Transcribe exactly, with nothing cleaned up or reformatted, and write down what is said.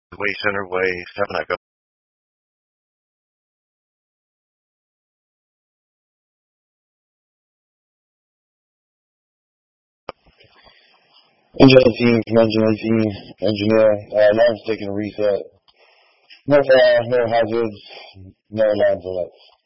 Way Center Way, Seven Echo. Engine eighteen, Engine eighteen, engineer, uh, alarms taking a reset. No fire, no hazards, no alarms or lights.